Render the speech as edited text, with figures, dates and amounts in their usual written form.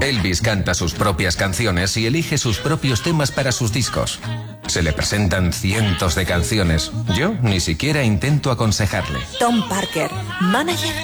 Elvis canta sus propias canciones y elige sus propios temas para sus discos. Se le presentan cientos de canciones. Yo ni siquiera intento aconsejarle. Tom Parker, manager